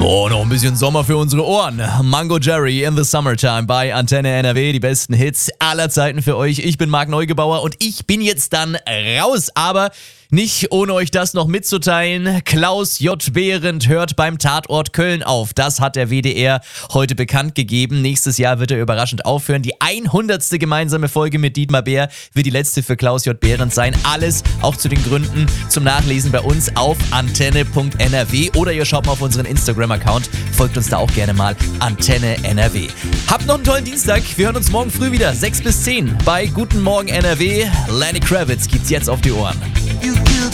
Oh, noch ein bisschen Sommer für unsere Ohren. Mango Jerry in the Summertime bei Antenne NRW. Die besten Hits aller Zeiten für euch. Ich bin Marc Neugebauer und ich bin jetzt dann raus. Aber nicht ohne euch das noch mitzuteilen. Klaus J. Behrendt hört beim Tatort Köln auf. Das hat der WDR heute bekannt gegeben. Nächstes Jahr wird er überraschend aufhören. Die 100. gemeinsame Folge mit Dietmar Bär wird die letzte für Klaus J. Behrendt sein. Alles auch zu den Gründen zum Nachlesen bei uns auf antenne.nrw oder ihr schaut mal auf unseren Instagram-Account. Folgt uns da auch gerne mal, Antenne NRW. Habt noch einen tollen Dienstag. Wir hören uns morgen früh wieder, 6 bis 10 bei Guten Morgen NRW. Lenny Kravitz gibt's jetzt auf die Ohren. You killed